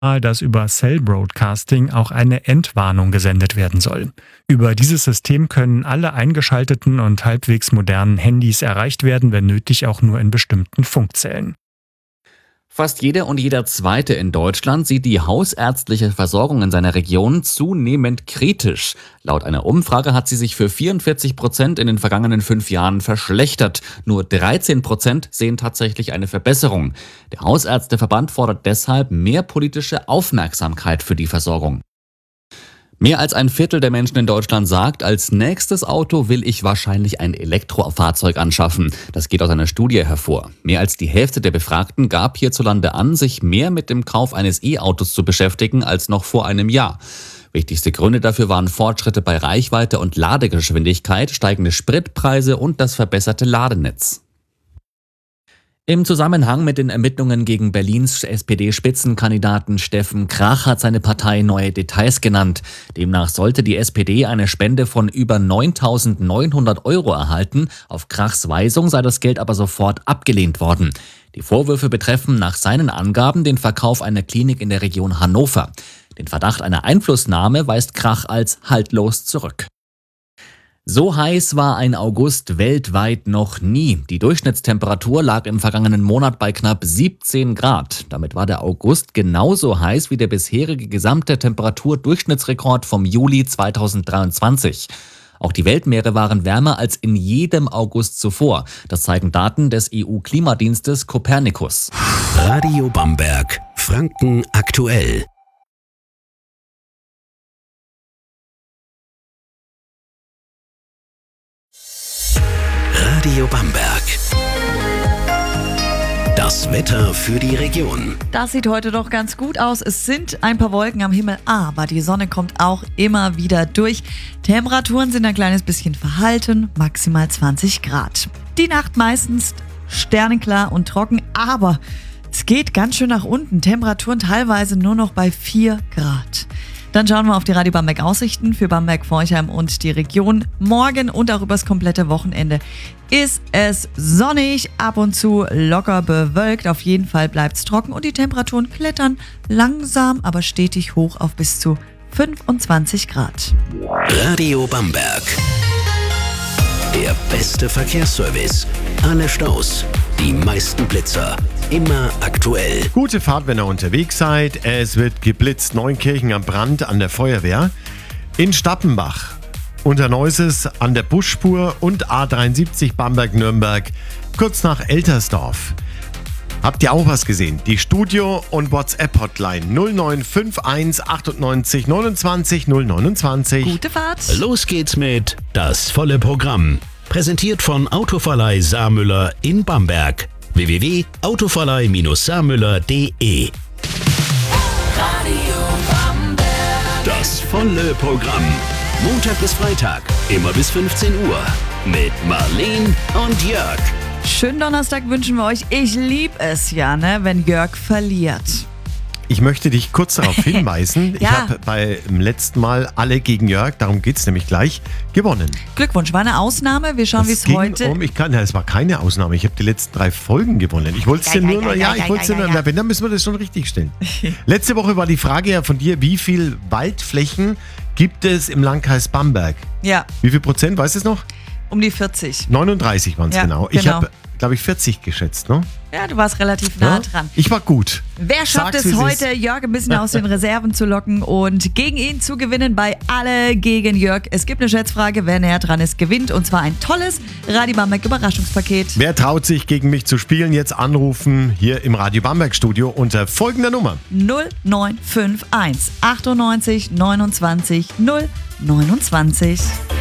dass über Cell Broadcasting auch eine Entwarnung gesendet werden soll. Über dieses System können alle eingeschalteten und halbwegs modernen Handys erreicht werden, wenn nötig auch nur in bestimmten Funkzellen. Fast jeder und jeder Zweite in Deutschland sieht die hausärztliche Versorgung in seiner Region zunehmend kritisch. Laut einer Umfrage hat sie sich für 44% in den vergangenen 5 Jahren verschlechtert. Nur 13% sehen tatsächlich eine Verbesserung. Der Hausärzteverband fordert deshalb mehr politische Aufmerksamkeit für die Versorgung. Mehr als ein Viertel der Menschen in Deutschland sagt, als nächstes Auto will ich wahrscheinlich ein Elektrofahrzeug anschaffen. Das geht aus einer Studie hervor. Mehr als die Hälfte der Befragten gab hierzulande an, sich mehr mit dem Kauf eines E-Autos zu beschäftigen als noch vor einem Jahr. Wichtigste Gründe dafür waren Fortschritte bei Reichweite und Ladegeschwindigkeit, steigende Spritpreise und das verbesserte Ladenetz. Im Zusammenhang mit den Ermittlungen gegen Berlins SPD-Spitzenkandidaten Steffen Krach hat seine Partei neue Details genannt. Demnach sollte die SPD eine Spende von über 9.900 € erhalten. Auf Krachs Weisung sei das Geld aber sofort abgelehnt worden. Die Vorwürfe betreffen nach seinen Angaben den Verkauf einer Klinik in der Region Hannover. Den Verdacht einer Einflussnahme weist Krach als haltlos zurück. So heiß war ein August weltweit noch nie. Die Durchschnittstemperatur lag im vergangenen Monat bei knapp 17 Grad. Damit war der August genauso heiß wie der bisherige gesamte Temperaturdurchschnittsrekord vom Juli 2023. Auch die Weltmeere waren wärmer als in jedem August zuvor. Das zeigen Daten des EU-Klimadienstes Copernicus. Radio Bamberg, Franken aktuell. Radio Bamberg. Das Wetter für die Region. Das sieht heute doch ganz gut aus. Es sind ein paar Wolken am Himmel, aber die Sonne kommt auch immer wieder durch. Temperaturen sind ein kleines bisschen verhalten, maximal 20 Grad. Die Nacht meistens sternenklar und trocken, aber es geht ganz schön nach unten. Temperaturen teilweise nur noch bei 4 Grad. Dann schauen wir auf die Radio Bamberg Aussichten für Bamberg, Forchheim und die Region. Morgen und auch übers komplette Wochenende ist es sonnig, ab und zu locker bewölkt. Auf jeden Fall bleibt es trocken und die Temperaturen klettern langsam, aber stetig hoch auf bis zu 25 Grad. Radio Bamberg. Der beste Verkehrsservice. Alle Staus, die meisten Blitzer. Immer aktuell. Gute Fahrt, wenn ihr unterwegs seid. Es wird geblitzt. Neunkirchen am Brand an der Feuerwehr. In Stappenbach unter Neuses an der Busspur und A73 Bamberg-Nürnberg kurz nach Eltersdorf. Habt ihr auch was gesehen? Die Studio- und WhatsApp-Hotline 0951 98 29 029. Gute Fahrt. Los geht's mit Das volle Programm. Präsentiert von Autoverleih Saarmüller in Bamberg. www.autoverleih-saarmüller.de. Radio Bamberg. Das volle Programm. Montag bis Freitag, immer bis 15 Uhr. Mit Marleen und Jörg. Schönen Donnerstag wünschen wir euch. Ich liebe es ja, wenn Jörg verliert. Ich möchte dich kurz darauf hinweisen, Ja. Ich habe beim letzten Mal alle gegen Jörg, darum geht es nämlich gleich, gewonnen. Glückwunsch, war eine Ausnahme. Wir schauen, wie es heute... Es war keine Ausnahme, ich habe die letzten 3 Folgen gewonnen. Ich wollte es dir nur, wenn, dann müssen wir das schon richtig stellen. Letzte Woche war die Frage ja von dir, wie viel Waldflächen gibt es im Landkreis Bamberg? Ja, Wie viel Prozent, weißt du es noch? um die 40. 39 waren es Ja, genau. Ich genau. habe, glaube ich, 40 geschätzt, ne? Ja, du warst relativ nah Ja? dran. Ich war gut. Wer schafft Sag's, es wie es heute, ist. Jörg ein bisschen aus den Reserven zu locken und gegen ihn zu gewinnen bei Alle gegen Jörg? Es gibt eine Schätzfrage, wer näher dran ist, gewinnt. Und zwar ein tolles Radio Bamberg Überraschungspaket. Wer traut sich, gegen mich zu spielen? Jetzt anrufen hier im Radio Bamberg Studio unter folgender Nummer. 0951 98 29 029.